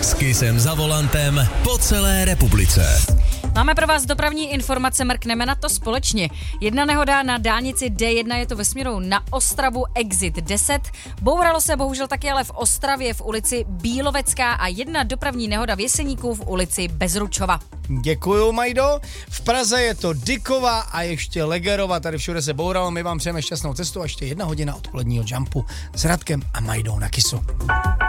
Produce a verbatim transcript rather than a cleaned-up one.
S Kissem za volantem po celé republice. Máme pro vás dopravní informace, mrkneme na to společně. Jedna nehoda na dálnici D jedna, je to ve směru na Ostravu, exit deset. Bouralo se bohužel taky ale v Ostravě v ulici Bílovecká a jedna dopravní nehoda v Jeseníku v ulici Bezručova. Děkuju, Majdo. V Praze je to Dykova a ještě Legerova, tady všude se bouralo. My vám přejeme šťastnou cestu a ještě jedna hodina odpoledního jumpu s Radkem a Majdou na Kissu.